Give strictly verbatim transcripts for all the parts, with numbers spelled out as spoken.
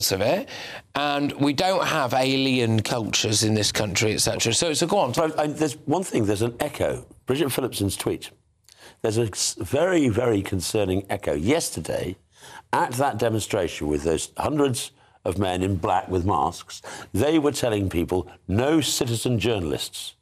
of it, and we don't have alien cultures in this country, et cetera. So, so go on. So, I, there's one thing. There's an echo. Bridget Phillipson's tweet. There's a very, very concerning echo. Yesterday, at that demonstration with those hundreds of men in black with masks, they were telling people no citizen journalists.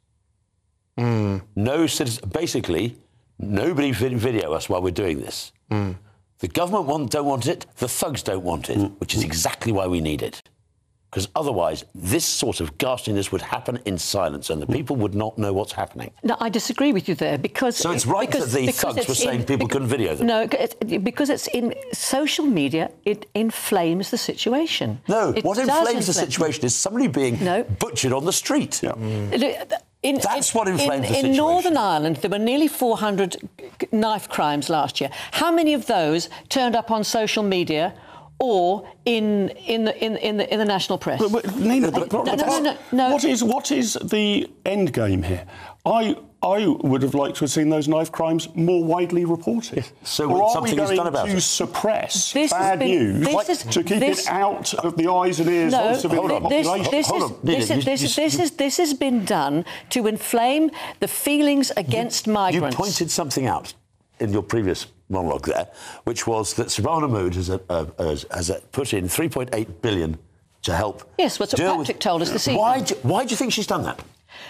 Mm. No citizen. Basically, nobody video us while we're doing this. Mm. The government want, don't want it, the thugs don't want it, mm. which is exactly why we need it. Because otherwise, this sort of ghastliness would happen in silence and the people would not know what's happening. No, I disagree with you there, because... So it's right because, that the thugs were saying in, people couldn't video them? No, it's, because it's in social media, it inflames the situation. No, it what inflames the inflame. situation is somebody being no. butchered on the street. Yeah. Mm. In, That's in, what inflames in, the situation. In Northern Ireland, there were nearly four hundred knife crimes last year. How many of those turned up on social media or in in the in, in the in the national press? But, but, Nina, but, no, but, no, no, no, no. What is what is the end game here? I I would have liked to have seen those knife crimes more widely reported. So or are something we going is done about to it? suppress this bad been, news this is, to keep this, it out of the eyes and ears no, of the civilian this, population? This, Hold is, on, this, Nina, is, this, you, is, you, this, is, this has been done to inflame the feelings against you, migrants. You pointed something out in your previous monologue there, which was that Savannah Mood has, a, a, has, has a put in three point eight billion dollars to help. Yes, that's what Patrick with, told us this evening. Why do, why do you think she's done that?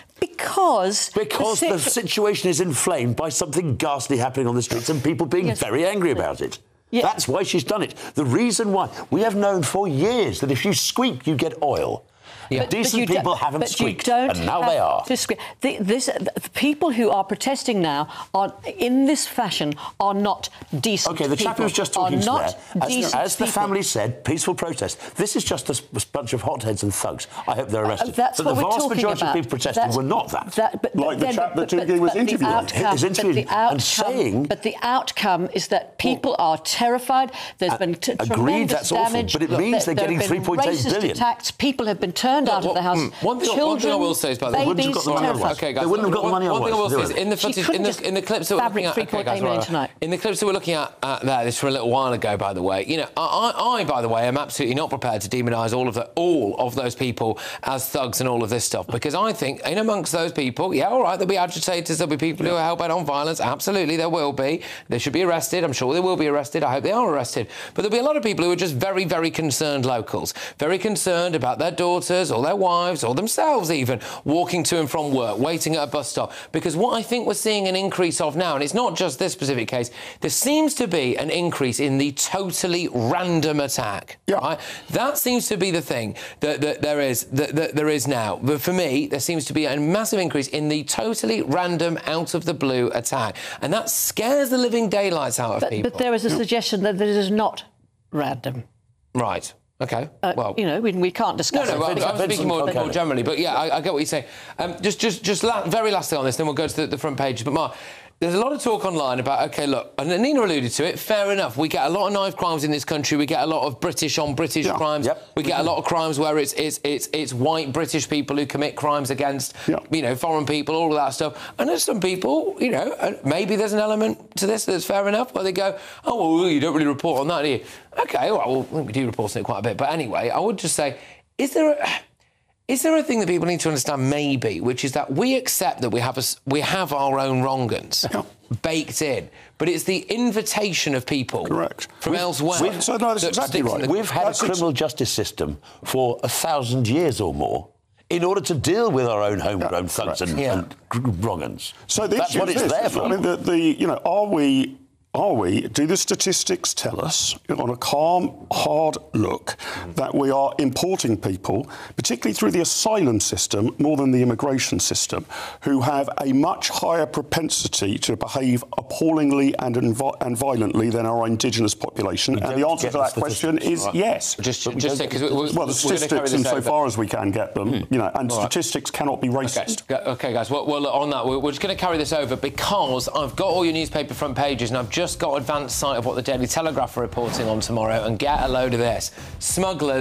Because... Because the, the situation is inflamed by something ghastly happening on the streets and people being yes. very angry about it. Yeah. That's why she's done it. The reason why... We have known for years that if you squeak, you get oil. Yeah. But, Decent but people haven't squeaked, and now they are. The, this, the people who are protesting now are, in this fashion, are not decent OK, the people. chap who was just talking to there, as, as the people. family said, peaceful protest. This is just a, a bunch of hotheads and thugs. I hope they're arrested. Uh, that's but what the we're vast talking majority about. of people protesting that's, were not that. that but, like then, the chap that but, Toogie was but interviewing. Outcome, is interviewed outcome, and saying... But the outcome is that people oh, are terrified. There's uh, been t agreed, tremendous that's damage. Awful, but it Look, means there, they're getting three point eight billion. Attacks. People have been turned no, out what, of the house. Mm, one, thing, Children, one thing I will say is about babies, they wouldn't have got the money otherwise. Okay, guys, they wouldn't have got the money one, otherwise. One thing I will say is in the footage, in the, in the clips that we're looking at, okay, guys, right, right. in the clips that we're looking at uh, there, this from a little while ago, by the way. You know, I, I, I by the way, am absolutely not prepared to demonise all of the all of those people as thugs and all of this stuff, because I think in amongst those people, yeah, all right, there'll be agitators, there'll be people who are hell-bent on violence. Absolutely, there will be. They should be arrested. I'm sure they will be arrested. I hope they are arrested. But there'll be a lot of people who are just very, very concerned locals, very concerned about their daughters or their wives or themselves even walking to and from work, waiting at a bus stop. Because what I think we're seeing an increase of now, and it's not just this specific case, there seems to be an increase in the totally random attack. Yeah. Right? That seems to be the thing that, that there is that, that there is now. But for me, there seems to be a massive increase in the totally random, out-of-the-blue attack. And that scares the living daylights out of but, people. But there is a suggestion that it is not random. Right. OK, uh, well... You know, we, we can't discuss no, no, it. No, I'm speaking more, okay. more generally, but, yeah, I, I get what you're saying. Um, just just, just la very last thing on this, then we'll go to the, the front pages. But, Mark, there's a lot of talk online about, OK, look, and Nina alluded to it, fair enough, we get a lot of knife crimes in this country, we get a lot of British on British yeah. crimes, yep. we get a lot of crimes where it's it's it's it's white British people who commit crimes against, yeah. you know, foreign people, all of that stuff. And there's some people, you know, maybe there's an element to this that's fair enough, where they go, oh, well, you don't really report on that, do you? OK, all right, well, we do report on it quite a bit. But anyway, I would just say, is there a... Is there a thing that people need to understand, maybe, which is that we accept that we have a, we have our own wrong-uns yeah. baked in, but it's the invitation of people Correct. from we've, elsewhere. We've, so, no, that's exactly right. We've had that's a criminal justice system for a thousand years or more in order to deal with our own homegrown yeah, thugs and, yeah. and wrong-uns. So the that's what it's this, there for. I mean, the, the, you know, are we... Are we, do the statistics tell us, on a calm, hard look, that we are importing people, particularly through the asylum system, more than the immigration system, who have a much higher propensity to behave appallingly and, and violently than our indigenous population? And the answer to that question is right. yes. Just, just say, because we're, well, the statistics, insofar as we can get them, mm. you know, and all statistics right. cannot be racist. OK, okay guys, well, well, on that, we're, we're just going to carry this over because I've got all your newspaper front pages and I've just just got advanced sight of what the Daily Telegraph are reporting on tomorrow, and get a load of this. Smugglers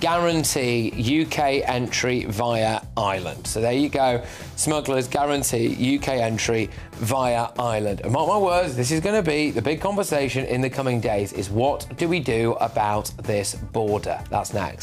guarantee U K entry via Ireland. So there you go. Smugglers guarantee U K entry via Ireland. And mark my words, this is going to be the big conversation in the coming days, is what do we do about this border? That's next.